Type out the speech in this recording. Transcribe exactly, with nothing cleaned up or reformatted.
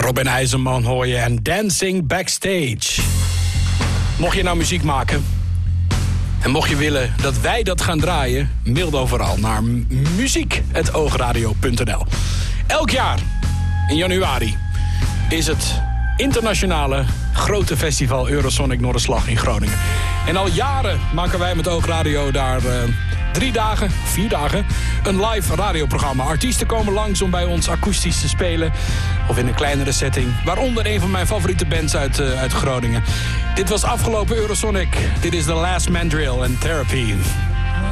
Robin IJzerman hoor je en Dancing Backstage. Mocht je nou muziek maken en mocht je willen dat wij dat gaan draaien, mail dan vooral naar muziek apenstaartje oogradio punt n l. Elk jaar in januari is het internationale grote festival Eurosonic Noorderslag in Groningen. En al jaren maken wij met Oogradio daar uh, drie dagen, vier dagen, een live radioprogramma. Artiesten komen langs om bij ons akoestisch te spelen of in een kleinere setting. Waaronder een van mijn favoriete bands uit, uh, uit Groningen. Dit was afgelopen Eurosonic. Dit is The Last Man Drill en Therapy.